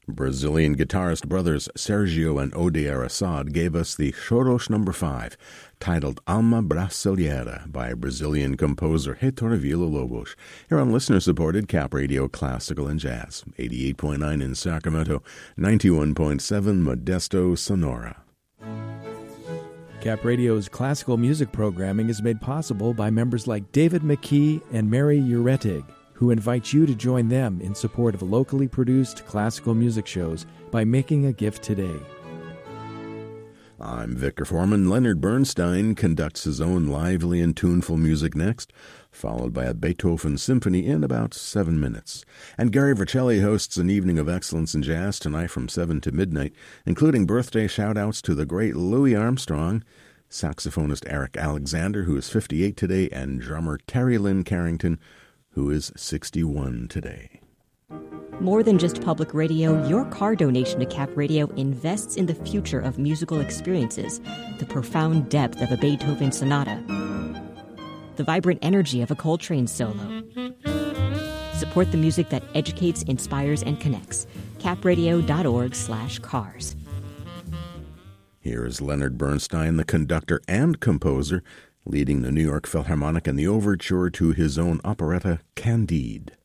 Brazilian guitarist brothers Sergio and Odair Assad gave us the Choros No. 5, titled Alma Brasileira by Brazilian composer Heitor Villa-Lobos, here on listener-supported Cap Radio Classical and Jazz, 88.9 in Sacramento, 91.7 Modesto, Sonora. Cap Radio's classical music programming is made possible by members like David McKee and Mary Uretig, who invite you to join them in support of locally produced classical music shows by making a gift today. I'm Victor Foreman. Leonard Bernstein conducts his own lively and tuneful music next, followed by a Beethoven symphony in about 7 minutes. And Gary Vercelli hosts an evening of excellence in jazz tonight from 7 to midnight, including birthday shout-outs to the great Louis Armstrong, saxophonist Eric Alexander, who is 58 today, and drummer Terry Lynn Carrington, who is 61 today. More than just public radio, your car donation to Cap Radio invests in the future of musical experiences, the profound depth of a Beethoven sonata, the vibrant energy of a Coltrane solo. Support the music that educates, inspires, and connects. capradio.org/cars. Here is Leonard Bernstein, the conductor and composer, leading the New York Philharmonic in the overture to his own operetta, Candide.